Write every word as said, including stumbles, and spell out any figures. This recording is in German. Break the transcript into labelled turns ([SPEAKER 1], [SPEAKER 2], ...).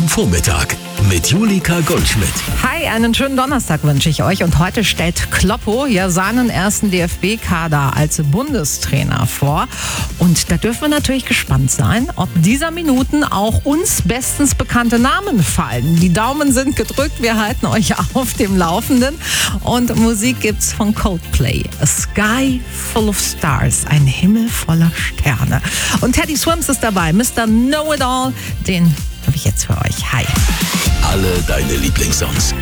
[SPEAKER 1] am Vormittag mit Julika Goldschmidt.
[SPEAKER 2] Hi, einen schönen Donnerstag wünsche ich euch. Und heute stellt Kloppo ja seinen ersten D F B-Kader als Bundestrainer vor. Und da dürfen wir natürlich gespannt sein, ob dieser Minuten auch uns bestens bekannte Namen fallen. Die Daumen sind gedrückt, wir halten euch auf dem Laufenden. Und Musik gibt's von Coldplay. A Sky Full of Stars, ein Himmel voller Sterne. Und Teddy Swims ist dabei, Mister Know-It-All, den habe ich jetzt für euch. Hi.
[SPEAKER 1] Alle deine Lieblingssongs